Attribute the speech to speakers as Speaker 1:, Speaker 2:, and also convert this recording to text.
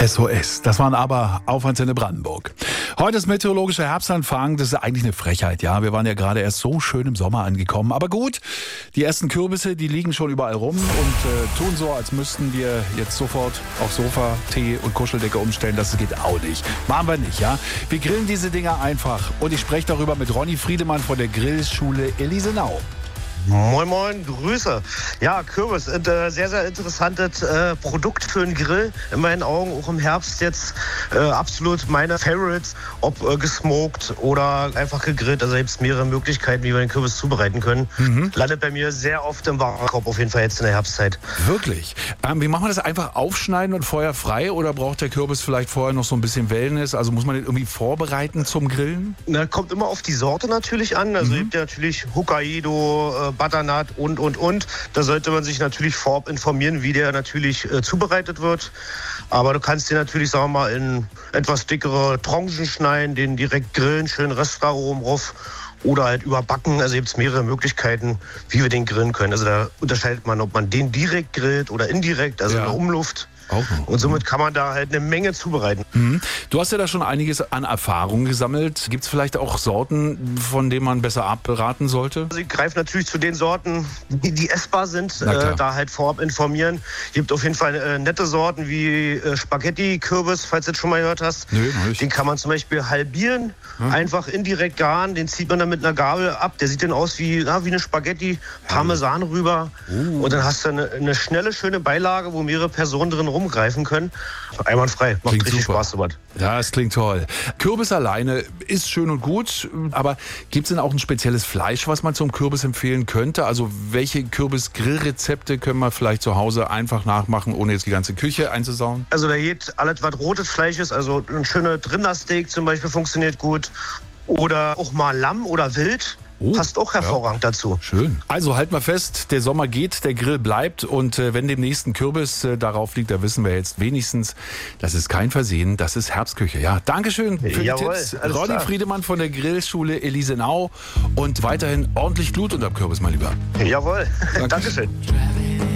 Speaker 1: SOS. Das waren aber auf Antenne Brandenburg. Heute ist meteorologischer Herbstanfang. Das ist eigentlich eine Frechheit, ja. Wir waren ja gerade erst so schön im Sommer angekommen. Aber gut, die ersten Kürbisse, die liegen schon überall rum und tun so, als müssten wir jetzt sofort auf Sofa, Tee und Kuscheldecke umstellen. Das geht auch nicht. Machen wir nicht, ja. Wir grillen diese Dinger einfach. Und ich spreche darüber mit Ronny Friedemann von der Grillschule Elisenau.
Speaker 2: Moin Moin, Grüße. Ja, Kürbis, sehr, sehr interessantes Produkt für einen Grill. In meinen Augen auch im Herbst jetzt absolut meine Favorites, ob gesmoked oder einfach gegrillt. Also gibt es mehrere Möglichkeiten, wie wir den Kürbis zubereiten können. Landet bei mir sehr oft im Warenkorb, auf jeden Fall jetzt in der Herbstzeit.
Speaker 1: Wirklich? Wie machen wir das? Einfach aufschneiden und feuerfrei oder braucht der Kürbis vielleicht vorher noch so ein bisschen Wellness? Also muss man den irgendwie vorbereiten zum Grillen?
Speaker 2: Na, kommt immer auf die Sorte natürlich an. Also gibt ja natürlich Hokkaido, Butternut und. Da sollte man sich natürlich vorab informieren, wie der natürlich zubereitet wird. Aber du kannst den natürlich, sagen wir mal, in etwas dickere Tranchen schneiden, den direkt grillen, schön Röstaromen drauf. Oder halt überbacken. Also gibt es mehrere Möglichkeiten, wie wir den grillen können. Also da unterscheidet man, ob man den direkt grillt oder indirekt, also in der Umluft. Und somit kann man da halt eine Menge zubereiten.
Speaker 1: Du hast ja da schon einiges an Erfahrung gesammelt. Gibt es vielleicht auch Sorten, von denen man besser abraten sollte?
Speaker 2: Also ich greife natürlich zu den Sorten, die essbar sind, da halt vorab informieren. Es gibt auf jeden Fall nette Sorten wie Spaghetti-Kürbis, falls du das schon mal gehört hast.
Speaker 1: Nö, noch nicht.
Speaker 2: Den kann man zum Beispiel halbieren, einfach indirekt garen, den zieht man dann mit einer Gabel ab. Der sieht dann aus wie eine Spaghetti, Parmesan rüber. Und dann hast du eine schnelle, schöne Beilage, wo mehrere Personen drin rumgreifen können. Einwandfrei. Macht
Speaker 1: Klingt
Speaker 2: richtig
Speaker 1: super.
Speaker 2: Spaß dabei.
Speaker 1: Ja, es klingt toll. Kürbis alleine ist schön und gut, aber gibt es denn auch ein spezielles Fleisch, was man zum Kürbis empfehlen könnte? Also welche Kürbis-Grillrezepte können wir vielleicht zu Hause einfach nachmachen, ohne jetzt die ganze Küche einzusauen?
Speaker 2: Also da geht alles, was rotes Fleisch ist, also ein schöner Rindersteak zum Beispiel funktioniert gut. Oder auch mal Lamm oder Wild. Passt auch hervorragend dazu.
Speaker 1: Schön. Also halten wir fest, der Sommer geht, der Grill bleibt und wenn dem nächsten Kürbis darauf liegt, da wissen wir jetzt wenigstens, das ist kein Versehen, das ist Herbstküche. Ja, Dankeschön für die Tipps. Ronny Friedemann von der Grillschule Elisenau und weiterhin ordentlich Blut unterm Kürbis, mein Lieber.
Speaker 2: Jawohl, Dankeschön.